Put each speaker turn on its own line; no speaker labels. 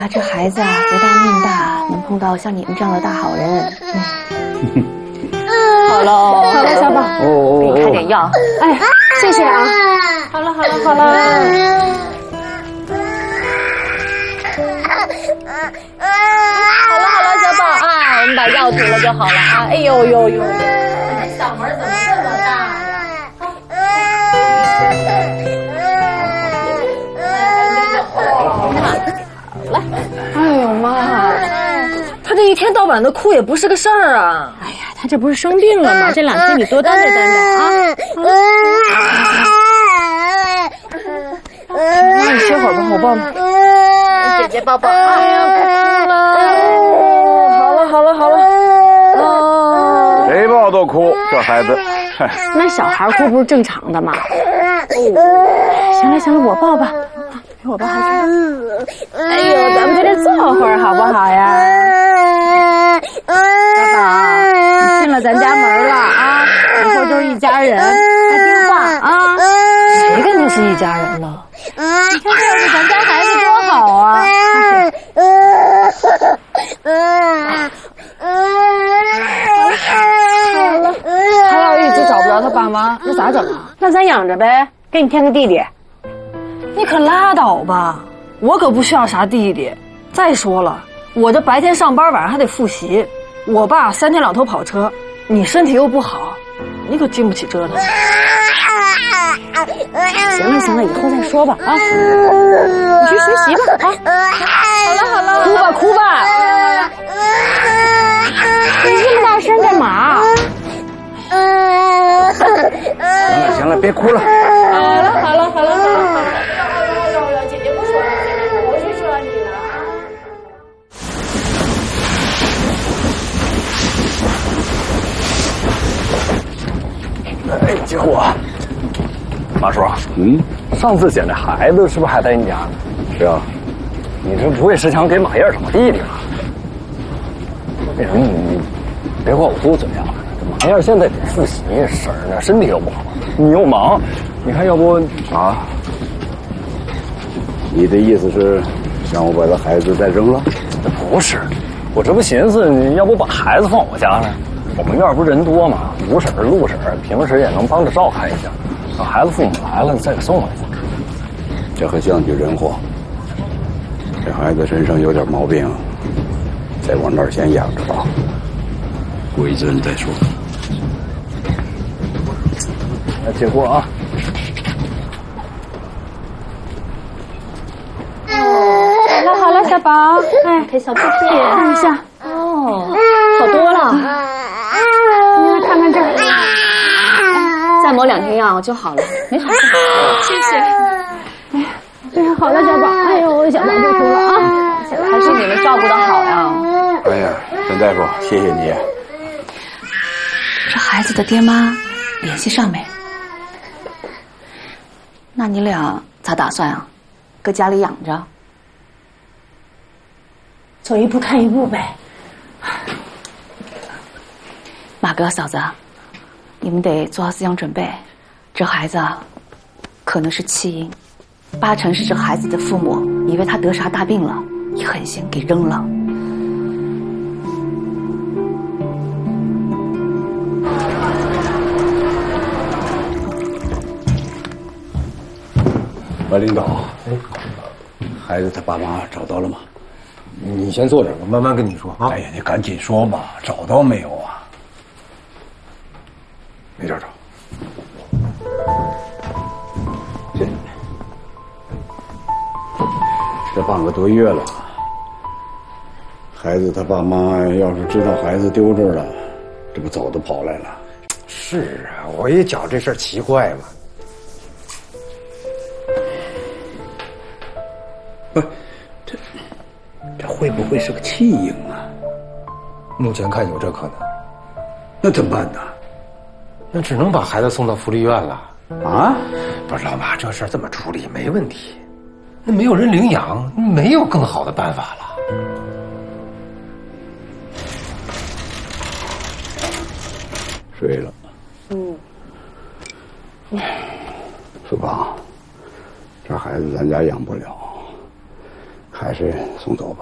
啊，这孩子啊，福大命大，能碰到像你们这样的大好人。好了，
好了，小宝，
给你开点药。
哎，谢谢啊。好了，好了，好了。好了，小宝啊，我们把药涂了就好了啊。哎呦呦呦，小门怎么这么大呀？来，哎呦妈，他这一天到晚的哭也不是个事儿啊。哎呀，他这不是生病了吗？这2天你多担待担待啊。那你歇会儿吧，我抱抱。姐姐抱抱。哎呀，不哭了。好了。
谁抱都哭，这孩子。
那小孩哭不是正常的吗？行了，我抱吧。陪我抱孩子。哎呦，咱们在这坐会儿好不好呀？小宝，你进了咱家门了啊，以后就是一家人，还听话啊。谁跟他是一家人了？你看这要是咱家孩子多好啊！好了，他要一直找不着他爸妈，那咋整啊？那咱养着呗，给你添个弟弟。你可拉倒吧，我可不需要啥弟弟。再说了，我这白天上班，晚上还得复习。我爸3天2头跑车，你身体又不好，你可经不起折腾。行了，以后再说吧啊！你去学习吧啊！好了，哭吧！你这么大声干嘛？
行了，别哭了。
好了。姐姐不说了，我去说你
了。哎，结果，马叔，上次捡那孩子是不是还在你家呢？
是啊。
你这不会是想给马燕找弟弟吧？为什么你别怪我多嘴啊？马燕现在得复习，婶儿呢身体又不好，你又忙，你看要不
啊？你的意思是想我把这孩子再扔了？
不是，我这不寻思你要不把孩子放我家呢？我们院不是人多吗？吴婶儿、陆婶儿平时也能帮着照看一下，等孩子父母来了再给送回去。
这很像句人话。这孩子身上有点毛病，再往那儿先养着吧，过一阵再说。
来，接过啊。
好了，小宝，哎，陪小屁屁看一下。哦，好多了。你来看看这儿，
再抹2天药就好了，没啥事。
谢谢。哎呀，好了，小宝，哎呦，小宝别哭了啊！
还是你们照顾得好呀。
哎呀，陈大夫，谢谢你。
这孩子的爹妈联系上没？那你俩咋打算啊？搁家里养着？
走一步看一步呗。
马哥嫂子，你们得做好思想准备。这孩子啊，可能是弃婴，8成是这孩子的父母以为他得啥大病了，一狠心给扔了。
马领导，孩子他爸妈找到了吗？
你先坐着，我慢慢跟你说啊。
哎呀，你赶紧说吧，找到没有啊？
没找着。
这半个多月了，孩子他爸妈要是知道孩子丢这儿了，这不早都跑来了。
是啊，我也觉这事儿奇怪嘛。
不，这会不会是个弃婴啊？
目前看有这可能。
那怎么办呢？
那只能把孩子送到福利院了。
啊？
不是老马，这事儿这么处理没问题。那没有人领养，没有更好的办法了。
睡了。四胖，这孩子咱家养不了， 还是送走吧。